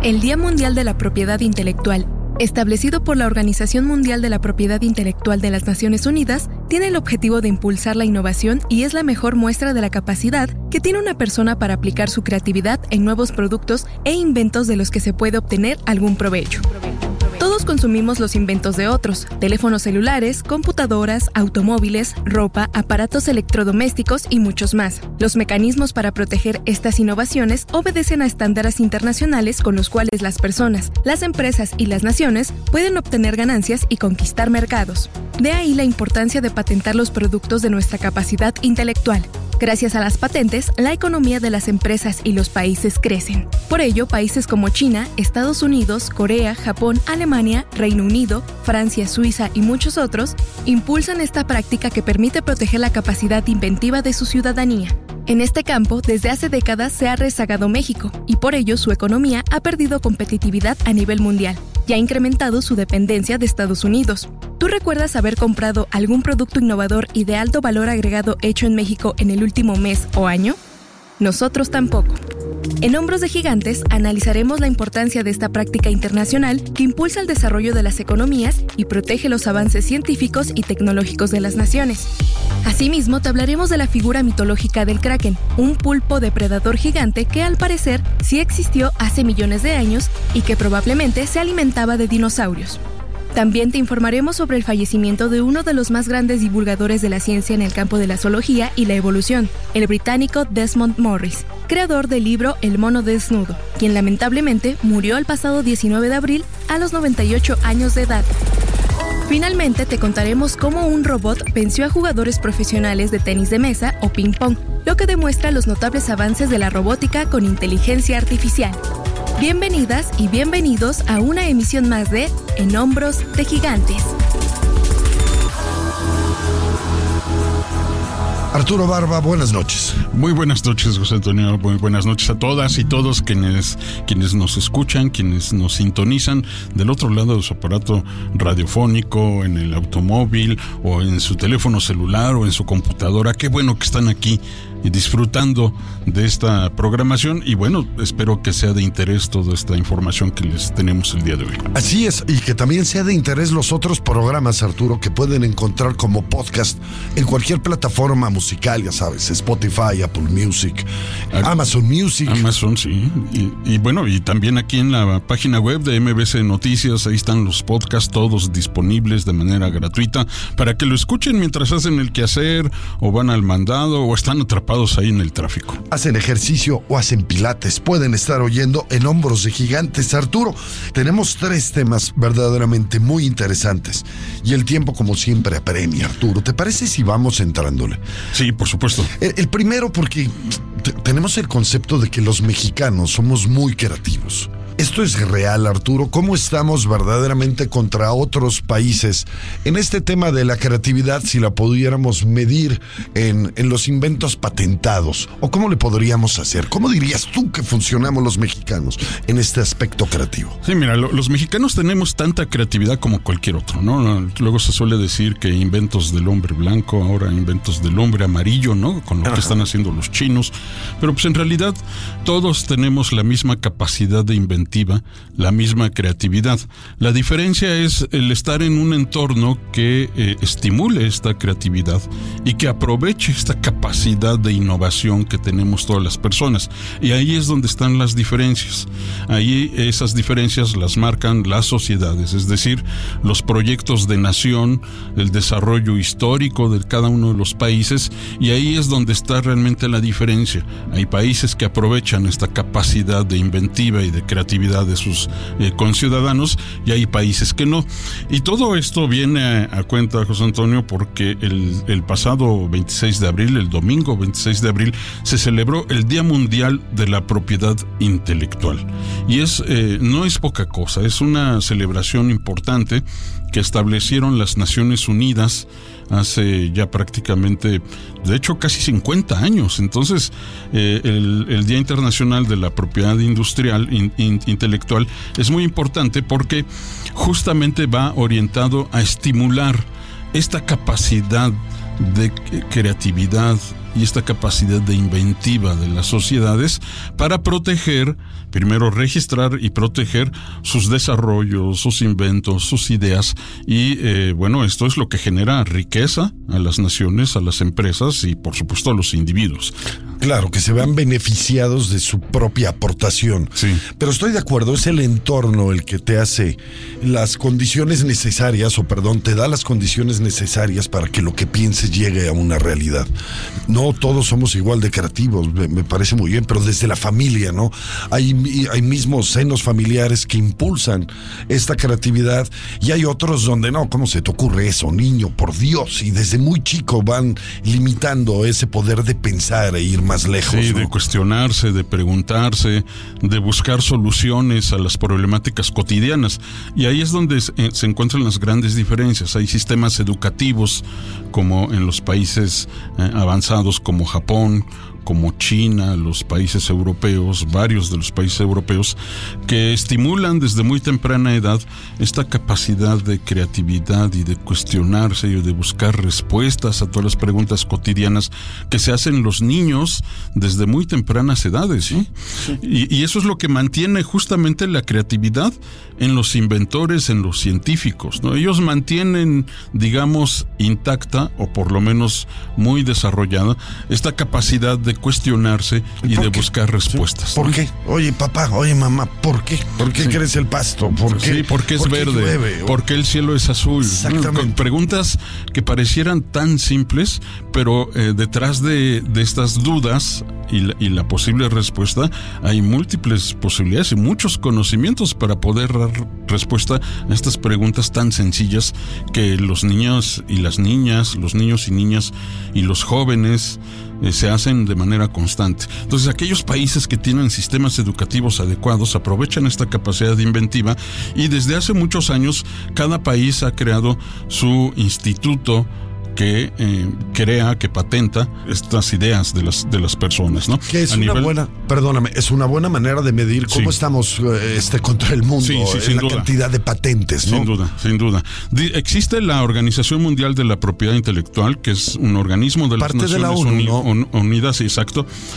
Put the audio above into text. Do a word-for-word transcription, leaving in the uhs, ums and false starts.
El Día Mundial de la Propiedad Intelectual, establecido por la Organización Mundial de la Propiedad Intelectual de las Naciones Unidas, tiene el objetivo de impulsar la innovación y es la mejor muestra de la capacidad que tiene una persona para aplicar su creatividad en nuevos productos e inventos de los que se puede obtener algún provecho. Todos consumimos los inventos de otros: teléfonos celulares, computadoras, automóviles, ropa, aparatos electrodomésticos y muchos más. Los mecanismos para proteger estas innovaciones obedecen a estándares internacionales con los cuales las personas, las empresas y las naciones pueden obtener ganancias y conquistar mercados. De ahí la importancia de patentar los productos de nuestra capacidad intelectual. Gracias a las patentes, la economía de las empresas y los países crecen. Por ello, países como China, Estados Unidos, Corea, Japón, Alemania, Reino Unido, Francia, Suiza y muchos otros impulsan esta práctica que permite proteger la capacidad inventiva de su ciudadanía. En este campo, desde hace décadas se ha rezagado México y por ello su economía ha perdido competitividad a nivel mundial y ha incrementado su dependencia de Estados Unidos. ¿Tú recuerdas haber comprado algún producto innovador y de alto valor agregado hecho en México en el último mes o año? Nosotros tampoco. En Hombros de Gigantes analizaremos la importancia de esta práctica internacional que impulsa el desarrollo de las economías y protege los avances científicos y tecnológicos de las naciones. Asimismo, te hablaremos de la figura mitológica del Kraken, un pulpo depredador gigante que al parecer sí existió hace millones de años y que probablemente se alimentaba de dinosaurios. También te informaremos sobre el fallecimiento de uno de los más grandes divulgadores de la ciencia en el campo de la zoología y la evolución, el británico Desmond Morris, creador del libro El mono desnudo, quien lamentablemente murió el pasado diecinueve de abril a los noventa y ocho años de edad. Finalmente te contaremos cómo un robot venció a jugadores profesionales de tenis de mesa o ping-pong, lo que demuestra los notables avances de la robótica con inteligencia artificial. Bienvenidas y bienvenidos a una emisión más de En Hombros de Gigantes. Arturo Barba, buenas noches. Muy buenas noches, José Antonio. Muy buenas noches a todas y todos quienes, quienes nos escuchan, quienes nos sintonizan del otro lado de su aparato radiofónico, en el automóvil o en su teléfono celular o en su computadora. Qué bueno que están aquí y disfrutando de esta programación y bueno, espero que sea de interés toda esta información que les tenemos el día de hoy. Así es, y que también sea de interés los otros programas, Arturo, que pueden encontrar como podcast en cualquier plataforma musical, ya sabes, Spotify, Apple Music, a- Amazon Music. Amazon, sí. Y, y bueno, y también aquí en la página web de M B C Noticias, ahí están los podcasts todos disponibles de manera gratuita para que lo escuchen mientras hacen el quehacer o van al mandado o están atrapados ahí en el tráfico. Hacen ejercicio o hacen pilates, pueden estar oyendo En Hombros de Gigantes. Arturo, tenemos tres temas verdaderamente muy interesantes y el tiempo como siempre apremia, Arturo. ¿Te parece si vamos entrándole? Sí, por supuesto. El, el primero porque t- tenemos el concepto de que los mexicanos somos muy creativos. ¿Esto es real, Arturo? ¿Cómo estamos verdaderamente contra otros países en este tema de la creatividad, si la pudiéramos medir en, en los inventos patentados? ¿O cómo le podríamos hacer? ¿Cómo dirías tú que funcionamos los mexicanos en este aspecto creativo? Sí, mira, lo, los mexicanos tenemos tanta creatividad como cualquier otro, ¿no? Luego se suele decir que inventos del hombre blanco, ahora inventos del hombre amarillo, ¿no? Con lo Ajá. que están haciendo los chinos. Pero pues en realidad todos tenemos la misma capacidad de inventar, la misma creatividad. La diferencia es el estar en un entorno que eh, estimule esta creatividad y que aproveche esta capacidad de innovación que tenemos todas las personas. Y ahí es donde están las diferencias. Ahí esas diferencias las marcan las sociedades, es decir, los proyectos de nación, el desarrollo histórico de cada uno de los países, y ahí es donde está realmente la diferencia. Hay países que aprovechan esta capacidad de inventiva y de creatividad de sus eh, conciudadanos y hay países que no. Y todo esto viene a, a cuenta, José Antonio, porque el, el pasado veintiséis de abril, el domingo veintiséis de abril, se celebró el Día Mundial de la Propiedad Intelectual. Y es eh, no es poca cosa, es una celebración importante que establecieron las Naciones Unidas hace ya prácticamente, de hecho casi cincuenta años. Entonces eh, el, el Día Internacional de la Propiedad Industrial in, in, Intelectual es muy importante porque justamente va orientado a estimular esta capacidad de creatividad y esta capacidad de inventiva de las sociedades para proteger, primero registrar y proteger sus desarrollos, sus inventos, sus ideas, y eh, bueno, esto es lo que genera riqueza a las naciones, a las empresas y por supuesto a los individuos. Claro, que se vean beneficiados de su propia aportación. Sí. Pero estoy de acuerdo, es el entorno el que te hace las condiciones necesarias, o perdón, te da las condiciones necesarias para que lo que pienses llegue a una realidad. No todos somos igual de creativos, me, me parece muy bien, pero desde la familia, ¿no? Hay, hay mismos senos familiares que impulsan esta creatividad, y hay otros donde no, ¿cómo se te ocurre eso, niño? Por Dios, y desde muy chico van limitando ese poder de pensar e ir más lejos. Sí, ¿no? De cuestionarse, de preguntarse, de buscar soluciones a las problemáticas cotidianas. Y ahí es donde se, se encuentran las grandes diferencias. Hay sistemas educativos, como en los países eh, avanzados como Japón, como China, los países europeos, varios de los países europeos, que estimulan desde muy temprana edad esta capacidad de creatividad y de cuestionarse y de buscar respuestas a todas las preguntas cotidianas que se hacen los niños desde muy tempranas edades, ¿sí? Sí. Y, y eso es lo que mantiene justamente la creatividad en los inventores, en los científicos, ¿no? Ellos mantienen, digamos, intacta, o por lo menos muy desarrollada, esta capacidad de cuestionarse y de qué? buscar respuestas. ¿Por ¿no? qué? Oye, papá, oye, mamá, ¿por qué? ¿Por qué sí. crece el pasto? ¿Por qué? Sí, porque es ¿Por verde. Qué llueve? ¿Por qué el cielo es azul? Exactamente. Con preguntas que parecieran tan simples, pero eh, detrás de, de estas dudas y la, y la posible respuesta hay múltiples posibilidades y muchos conocimientos para poder dar respuesta a estas preguntas tan sencillas que los niños y las niñas, los niños y niñas y los jóvenes eh, se hacen de manera constante. Entonces, aquellos países que tienen sistemas educativos adecuados aprovechan esta capacidad inventiva, y desde hace muchos años cada país ha creado su instituto que eh, crea, que patenta estas ideas de las de las personas, ¿no? Que es a una nivel... buena, perdóname, es una buena manera de medir cómo sí. estamos eh, este contra el mundo, sí, sí, en sin la duda. cantidad de patentes, ¿no? Sin duda, sin duda. D- existe la Organización Mundial de la Propiedad Intelectual, que es un organismo de Parte las Naciones de la ONU, Uni- ¿no? Un- Unidas, exacto,